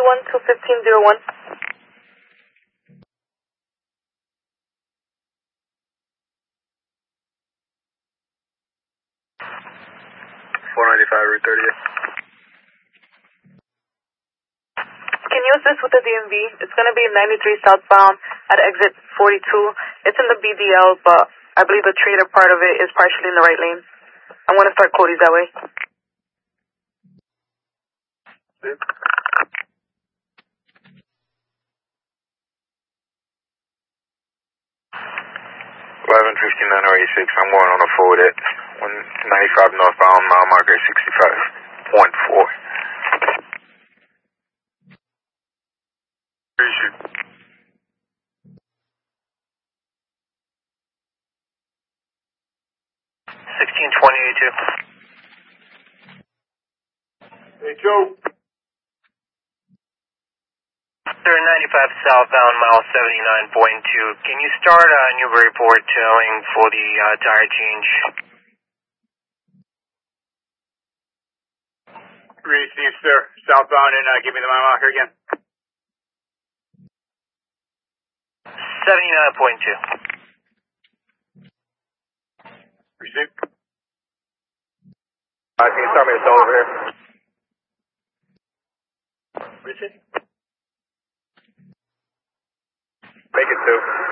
to 1501. 495 Route 30th. Can you assist with the DMV? It's going to be 93 southbound at exit 42. It's in the BDL, but I believe the trader part of it is partially in the right lane. I'm going to start Cody's that way. 1159 I'm going on a forward at 195 northbound, mile marker 65.4. Appreciate it. 1620 Hey, Joe. Sir, 95 southbound, mile 79.2. Can you start Newburyport towing for the tire change? Received, sir. Southbound, and give me the mile marker again. 79.2. Received. Can you tell me it's over here? Richard? Make it 2.